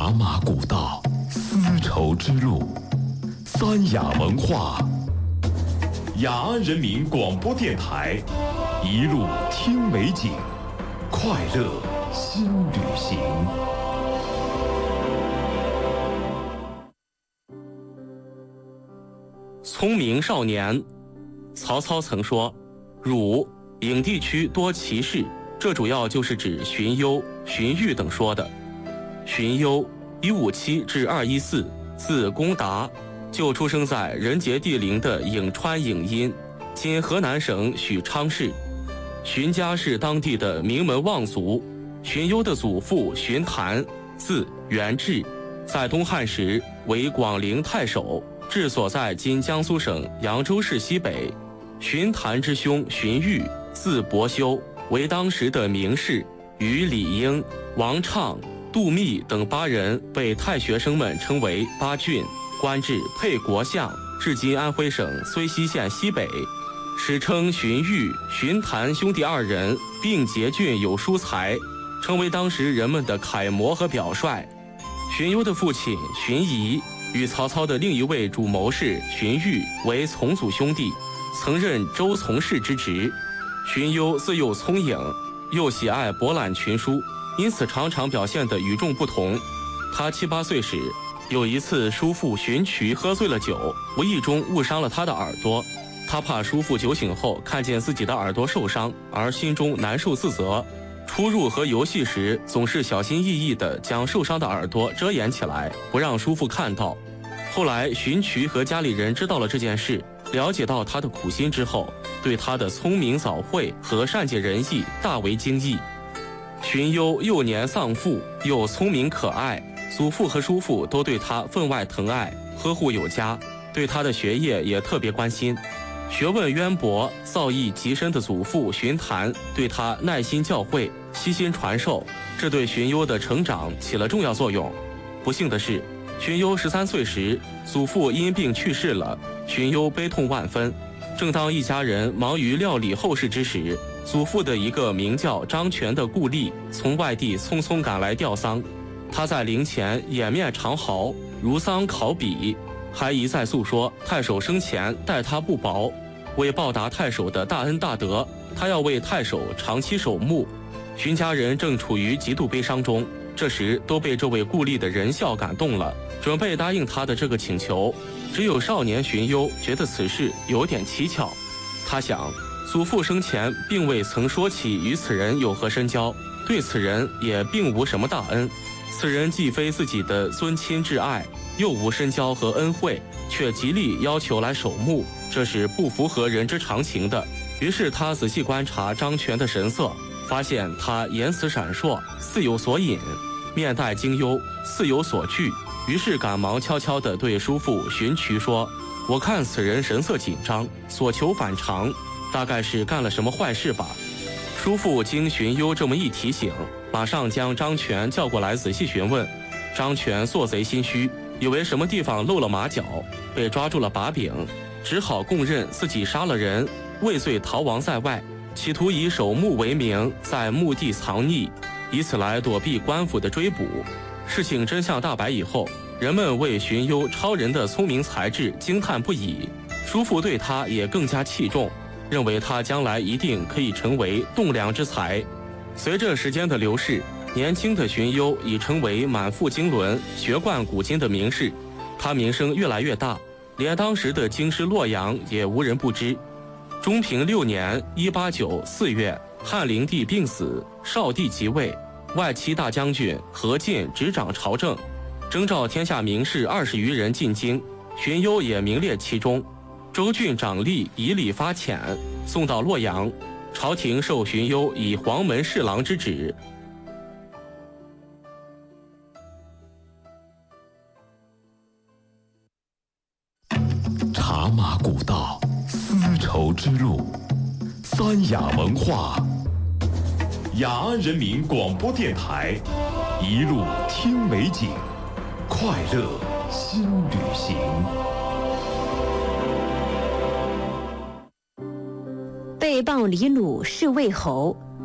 茶马古道，丝绸之路，三雅文化。雅安人民广播电台，一路听美景，快乐新旅行。 聪明少年。曹操曾说，汝颍地区多奇士，这主要就是指荀攸、荀彧等说的。荀攸157至214，字公达，就出生在人杰地灵的颍川颍阴，今河南省许昌市。荀家是当地的名门望族。荀攸的祖父荀谭，字元志，在东汉时为广陵太守，治所在今江苏省扬州市西北。荀谭之兄荀彧，字伯修，为当时的名士，与李应、王畅、杜密等8人被太学生们称为八俊，官至沛国相，至今安徽省睢溪县西北。史称荀彧、荀谭兄弟2人并捷俊有书才，成为当时人们的楷模和表率。荀攸的父亲荀仪与曹操的另一位主谋士荀彧为从祖兄弟，曾任州从事之职。荀攸自幼聪颖，又喜爱博览群书，因此常常表现得与众不同。他7、8岁时，有一次叔父荀渠喝醉了酒，无意中误伤了他的耳朵。他怕叔父酒醒后看见自己的耳朵受伤，而心中难受自责。出入和游戏时，总是小心翼翼地将受伤的耳朵遮掩起来，不让叔父看到。后来荀渠和家里人知道了这件事，了解到他的苦心之后，对他的聪明早慧和善解人意大为惊异。荀攸幼年丧父，又聪明可爱，祖父和叔父都对他分外疼爱，呵护有加，对他的学业也特别关心。学问渊博、造诣极深的祖父荀谭对他耐心教诲、悉心传授，这对荀攸的成长起了重要作用。不幸的是，荀攸13岁时，祖父因病去世了，荀攸悲痛万分。正当一家人忙于料理后事之时，祖父的一个名叫张全的故吏从外地匆匆赶来吊丧。他在灵前掩面长嚎，如丧考妣，还一再诉说太守生前待他不薄，为报答太守的大恩大德，他要为太守长期守墓。荀家人正处于极度悲伤中，这时都被这位故吏的仁孝感动了，准备答应他的这个请求。只有少年荀攸觉得此事有点蹊跷，他想，祖父生前并未曾说起与此人有何深交，对此人也并无什么大恩，此人既非自己的尊亲挚爱，又无深交和恩惠，却极力要求来守墓，这是不符合人之常情的。于是他仔细观察张全的神色，发现他言辞闪烁，似有所隐，面带惊忧，似有所惧，于是赶忙悄悄地对叔父荀渠说，我看此人神色紧张，所求反常，大概是干了什么坏事吧。叔父经荀攸这么一提醒，马上将张全叫过来仔细询问。张全做贼心虚，以为什么地方露了马脚，被抓住了把柄，只好供认自己杀了人，畏罪逃亡在外，企图以守墓为名在墓地藏匿，以此来躲避官府的追捕。事情真相大白以后，人们为荀攸超人的聪明才智惊叹不已，叔父对他也更加器重，认为他将来一定可以成为栋梁之才。随着时间的流逝，年轻的荀攸已成为满腹经纶、学贯古今的名士，他名声越来越大，连当时的京师洛阳也无人不知。中平6年189 4月，汉灵帝病死，少帝即位，外戚大将军何进执掌朝政，征召天下名士20余人进京，荀攸也名列其中。州郡长吏以礼发遣，送到洛阳，朝廷授荀攸以黄门侍郎之职。 茶马古道，丝绸之路，三雅文化。雅安人民广播电台，一路听美景，快乐新旅行。 被谤李鲁是魏侯，